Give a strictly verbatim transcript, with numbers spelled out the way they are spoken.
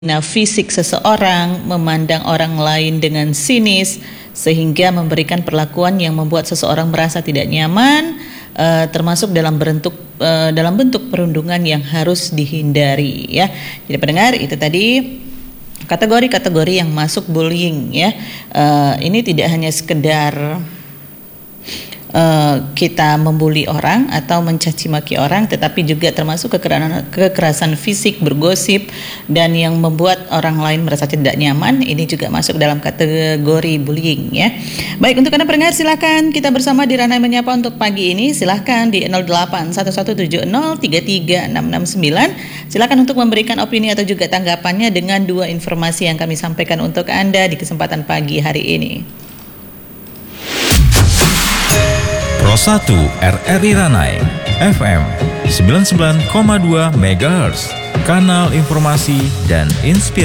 Nah, fisik seseorang, memandang orang lain dengan sinis, sehingga memberikan perlakuan yang membuat seseorang merasa tidak nyaman, uh, termasuk dalam bentuk uh, dalam bentuk perundungan yang harus dihindari, ya. Jadi pendengar, itu tadi kategori-kategori yang masuk bullying, ya. Uh, ini tidak hanya sekedar Uh, kita membuli orang atau mencaci maki orang, tetapi juga termasuk kekerasan, kekerasan fisik, bergosip, dan yang membuat orang lain merasa tidak nyaman. Ini juga masuk dalam kategori bullying, ya. Baik, untuk Anda pendengar, silakan kita bersama di Ranai Menyapa untuk pagi ini. Silakan di nol delapan satu satu tujuh nol tiga tiga enam enam sembilan. Silakan untuk memberikan opini atau juga tanggapannya dengan dua informasi yang kami sampaikan untuk Anda di kesempatan pagi hari ini. Pro satu R R I Ranai F M sembilan puluh sembilan koma dua megahertz, kanal informasi dan inspirasi.